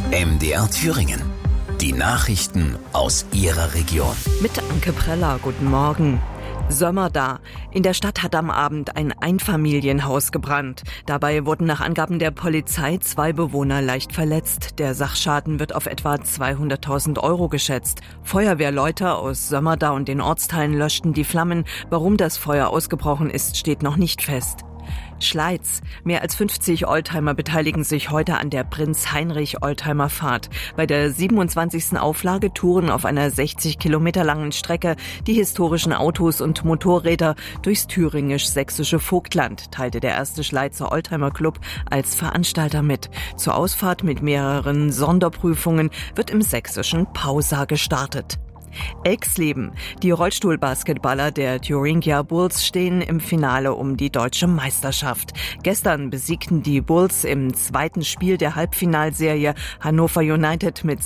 MDR Thüringen. Die Nachrichten aus Ihrer Region. Mit Anke Preller, guten Morgen. Sömmerda. In der Stadt hat am Abend ein Einfamilienhaus gebrannt. Dabei wurden nach Angaben der Polizei 2 Bewohner leicht verletzt. Der Sachschaden wird auf etwa 200.000 € geschätzt. Feuerwehrleute aus Sömmerda und den Ortsteilen löschten die Flammen. Warum das Feuer ausgebrochen ist, steht noch nicht fest. Schleiz. Mehr als 50 Oldtimer beteiligen sich heute an der Prinz-Heinrich-Oldtimer-Fahrt. Bei der 27. Auflage touren auf einer 60 Kilometer langen Strecke die historischen Autos und Motorräder durchs thüringisch-sächsische Vogtland, teilte der erste Schleizer Oldtimer-Club als Veranstalter mit. Zur Ausfahrt mit mehreren Sonderprüfungen wird im sächsischen Pausa gestartet. Elxleben. Die Rollstuhlbasketballer der Thuringia Bulls stehen im Finale um die deutsche Meisterschaft. Gestern besiegten die Bulls im zweiten Spiel der Halbfinalserie Hannover United mit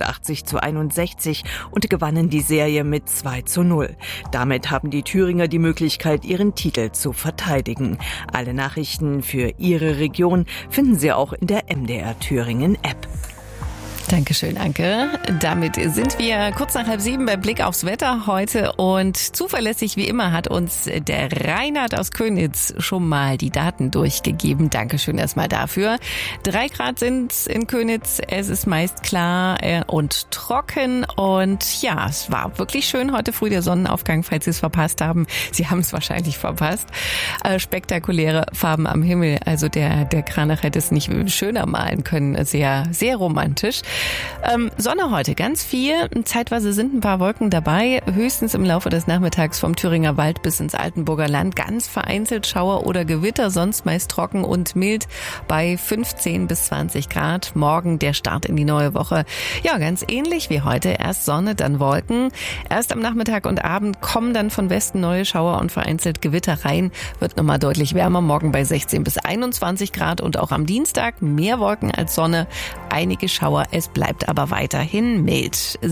86:61 und gewannen die Serie mit 2:0. Damit haben die Thüringer die Möglichkeit, ihren Titel zu verteidigen. Alle Nachrichten für Ihre Region finden Sie auch in der MDR Thüringen App. Dankeschön, Anke. Damit sind wir kurz nach 6:30 bei Blick aufs Wetter heute und zuverlässig wie immer hat uns der Reinhard aus Könitz schon mal die Daten durchgegeben. Dankeschön erstmal dafür. 3 Grad sind in Könitz. Es ist meist klar und trocken und ja, es war wirklich schön heute früh der Sonnenaufgang, falls Sie es verpasst haben. Sie haben es wahrscheinlich verpasst. Spektakuläre Farben am Himmel. Also der Kranach hätte es nicht schöner malen können. Sehr, sehr romantisch. Sonne heute ganz viel. Zeitweise sind ein paar Wolken dabei. Höchstens im Laufe des Nachmittags vom Thüringer Wald bis ins Altenburger Land. Ganz vereinzelt Schauer oder Gewitter, sonst meist trocken und mild bei 15 bis 20 Grad. Morgen der Start in die neue Woche. Ja, ganz ähnlich wie heute. Erst Sonne, dann Wolken. Erst am Nachmittag und Abend kommen dann von Westen neue Schauer und vereinzelt Gewitter rein. Wird nochmal deutlich wärmer. Morgen bei 16 bis 21 Grad und auch am Dienstag mehr Wolken als Sonne. Einige Schauer. Es bleibt aber weiterhin mild.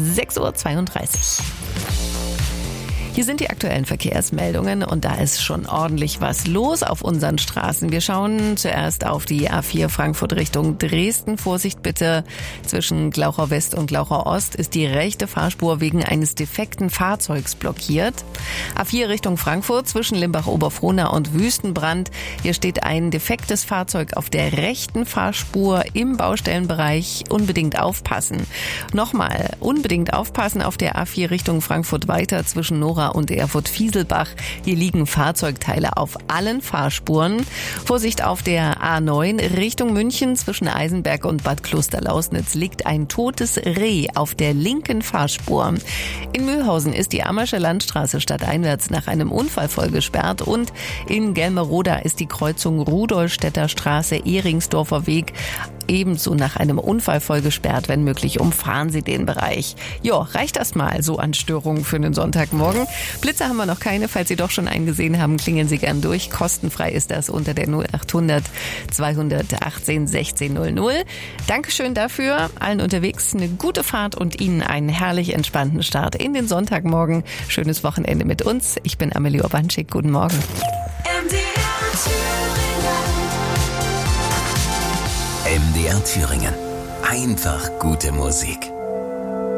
6:32 Uhr. Hier sind die aktuellen Verkehrsmeldungen und da ist schon ordentlich was los auf unseren Straßen. Wir schauen zuerst auf die A4 Frankfurt Richtung Dresden. Vorsicht bitte, zwischen Glauchau West und Glauchau Ost ist die rechte Fahrspur wegen eines defekten Fahrzeugs blockiert. A4 Richtung Frankfurt zwischen Limbach-Oberfrohna und Wüstenbrand. Hier steht ein defektes Fahrzeug auf der rechten Fahrspur im Baustellenbereich. Unbedingt aufpassen. Nochmal, unbedingt aufpassen auf der A4 Richtung Frankfurt weiter zwischen Nora und Erfurt-Fieselbach. Hier liegen Fahrzeugteile auf allen Fahrspuren. Vorsicht auf der A9 Richtung München zwischen Eisenberg und Bad Klosterlausnitz liegt ein totes Reh auf der linken Fahrspur. In Mühlhausen ist die Ammersche Landstraße stadteinwärts nach einem Unfall voll gesperrt und in Gelmeroda ist die Kreuzung Rudolstädter Straße Ehringsdorfer Weg ebenso nach einem Unfall voll gesperrt. Wenn möglich, umfahren Sie den Bereich. Jo, reicht das mal so an Störungen für einen Sonntagmorgen? Blitze haben wir noch keine. Falls Sie doch schon einen gesehen haben, klingeln Sie gern durch. Kostenfrei ist das unter der 0800 218 16 00. Dankeschön dafür. Allen unterwegs eine gute Fahrt und Ihnen einen herrlich entspannten Start in den Sonntagmorgen. Schönes Wochenende mit uns. Ich bin Amelie Urbanschik. Guten Morgen. MDR Thüringen. Einfach gute Musik.